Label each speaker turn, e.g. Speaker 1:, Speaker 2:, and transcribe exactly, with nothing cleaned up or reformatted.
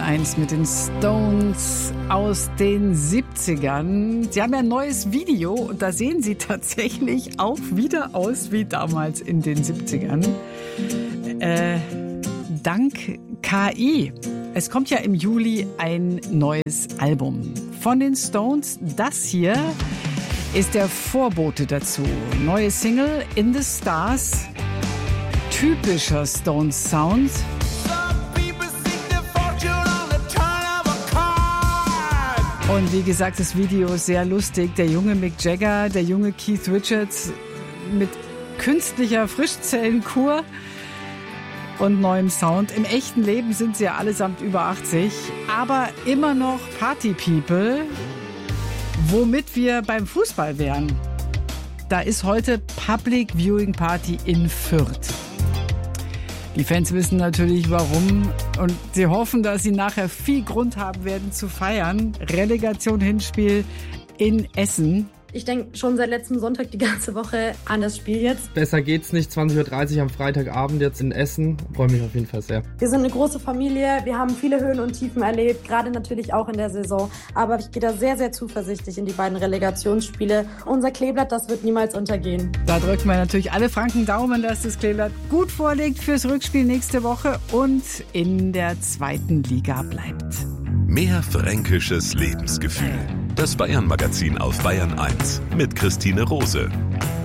Speaker 1: eins mit den Stones aus den siebzigern. Sie haben ja ein neues Video und da sehen sie tatsächlich auch wieder aus wie damals in den siebzigern. Äh, dank K I. Es kommt ja im Juli ein neues Album von den Stones. Das hier ist der Vorbote dazu. Neue Single In the Stars. Typischer Stones Sound. Und wie gesagt, das Video ist sehr lustig. Der junge Mick Jagger, der junge Keith Richards mit künstlicher Frischzellenkur und neuem Sound. Im echten Leben sind sie ja allesamt über achtzig, aber immer noch Party-People, womit wir beim Fußball wären. Da ist heute Public Viewing Party in Fürth. Die Fans wissen natürlich warum und sie hoffen, dass sie nachher viel Grund haben werden zu feiern. Relegation-Hinspiel in Essen.
Speaker 2: Ich denke schon seit letztem Sonntag die ganze Woche an das Spiel jetzt.
Speaker 3: Besser geht's nicht, zwanzig Uhr dreißig am Freitagabend jetzt in Essen. Freue mich auf jeden Fall sehr.
Speaker 2: Wir sind eine große Familie, wir haben viele Höhen und Tiefen erlebt, gerade natürlich auch in der Saison. Aber ich gehe da sehr, sehr zuversichtlich in die beiden Relegationsspiele. Unser Kleeblatt, das wird niemals untergehen.
Speaker 1: Da drücken wir natürlich alle Franken Daumen, dass das Kleeblatt gut vorliegt fürs Rückspiel nächste Woche und in der zweiten Liga bleibt.
Speaker 4: Mehr fränkisches Lebensgefühl. Das Bayern-Magazin auf Bayern eins mit Christine Rose.